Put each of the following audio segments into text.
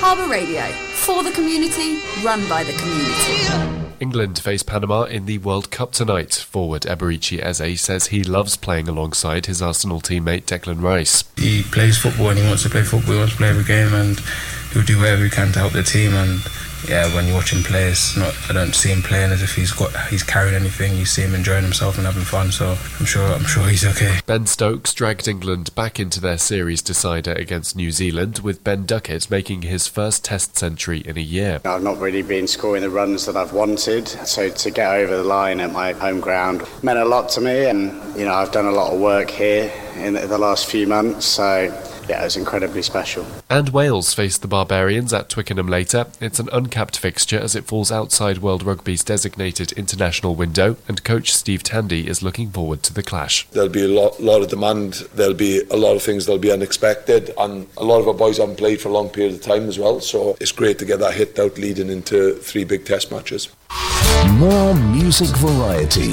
Harbour Radio, for the community, run by the community. England face Panama in the World Cup tonight. Forward Eberechi Eze says he loves playing alongside his Arsenal teammate Declan Rice. He plays football and he wants to play football, he wants to play every game, and he'll do whatever he can to help the team. And yeah, when you watch him play, I don't see him playing as if he's carried anything. You see him enjoying himself and having fun, so I'm sure he's okay. Ben Stokes dragged England back into their series decider against New Zealand, with Ben Duckett making his first Test century in a year. I've not really been scoring the runs that I've wanted, so to get over the line at my home ground meant a lot to me, and I've done a lot of work here in the last few months, so yeah, it was incredibly special. And Wales face the Barbarians at Twickenham later. It's an uncapped fixture as it falls outside World Rugby's designated international window, and coach Steve Tandy is looking forward to the clash. There'll be a lot of demand, there'll be a lot of things that'll be unexpected, and a lot of our boys haven't played for a long period of time as well, so it's great to get that hit out leading into 3 big Test matches. More music variety.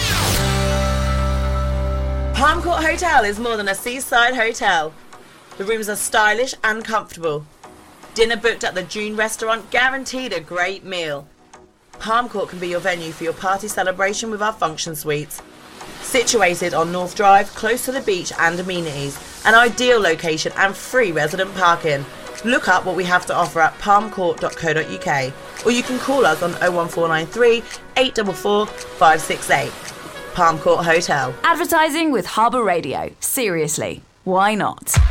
Palm Court Hotel is more than a seaside hotel. The rooms are stylish and comfortable. Dinner booked at the June restaurant, guaranteed a great meal. Palm Court can be your venue for your party celebration with our function suites. Situated on North Drive, close to the beach and amenities, an ideal location and free resident parking. Look up what we have to offer at palmcourt.co.uk, or you can call us on 01493 844 568. Palm Court Hotel. Advertising with Harbour Radio. Seriously, why not?